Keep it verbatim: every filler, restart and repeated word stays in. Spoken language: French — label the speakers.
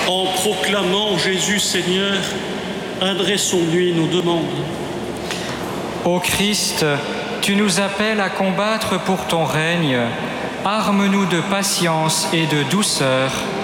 Speaker 1: En proclamant Jésus Seigneur, adressons-lui nos demandes.
Speaker 2: Ô Christ, tu nous appelles à combattre pour ton règne. Arme-nous de patience et de douceur.